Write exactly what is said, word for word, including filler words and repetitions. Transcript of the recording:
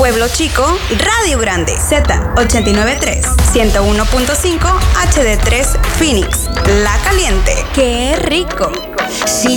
Pueblo Chico, Radio Grande, Z ochenta y nueve punto tres, ciento uno punto cinco, H D tres Phoenix, La Caliente. ¡Qué rico! Si